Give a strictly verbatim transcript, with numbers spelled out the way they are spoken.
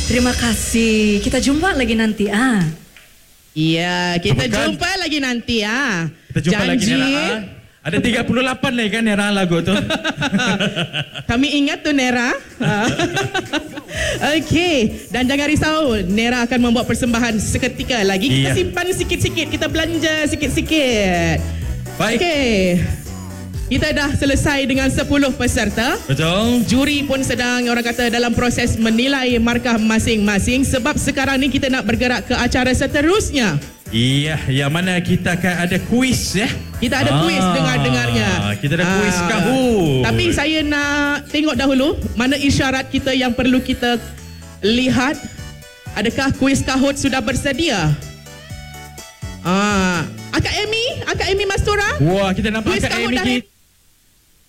Terima kasih. Kita jumpa lagi nanti ah. Iya, kita Bukan. jumpa lagi nanti ah. Kita jumpa lagi Janji. Nera. ah. Ada tiga puluh lapan lagi kan Nera lagu tu. Kami ingat tu Nera. Okey, dan jangan risau, Nera akan membuat persembahan seketika lagi. Kita Iya. simpan sikit-sikit, kita belanja sikit-sikit. Baik. Okey. Kita dah selesai dengan sepuluh peserta. Betul. Juri pun sedang orang kata dalam proses menilai markah masing-masing sebab sekarang ni kita nak bergerak ke acara seterusnya. Iya, yang mana kita akan ada kuis ya. Kita ada kuis dengar-dengarnya. Kita ada kuis Ah, Kahoot. Tapi saya nak tengok dahulu mana isyarat kita yang perlu kita lihat. Adakah kuis Kahoot sudah bersedia? Ah, Akak Amy, Akak Amy Mastura. Wah, kita nampak Kuis Kak Kahoot Amy dah kita.